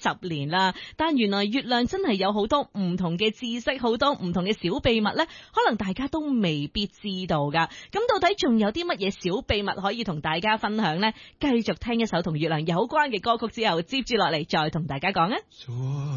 10年啦，但原來月亮真係有好多唔同嘅知識，好多唔同嘅小秘密呢，可能大家都未必知道噶。咁到底仲有啲乜嘢小秘密可以同大家分享呢？繼續聽一首同月亮有關嘅歌曲之後，接住落嚟再同大家講啊。